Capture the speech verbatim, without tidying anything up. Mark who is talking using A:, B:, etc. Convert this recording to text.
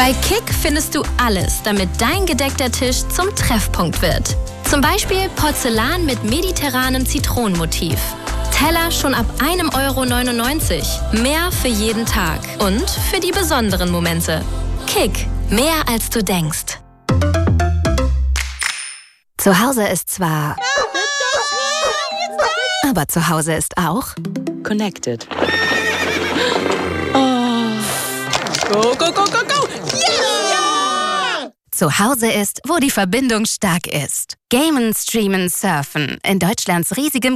A: Bei Kick findest du alles, damit dein gedeckter Tisch zum Treffpunkt wird. Zum Beispiel Porzellan mit mediterranem Zitronenmotiv. Teller schon ab einem Euro neunundneunzig. Mehr für jeden Tag und für die besonderen Momente. Kick, mehr als du denkst.
B: Zu Hause ist zwar... Aber zu Hause ist auch...
C: Connected. Oh. Go, go, go, go, go!
B: Ja! Zu Hause ist, wo die Verbindung stark ist. Gamen, streamen, surfen. In Deutschlands riesigem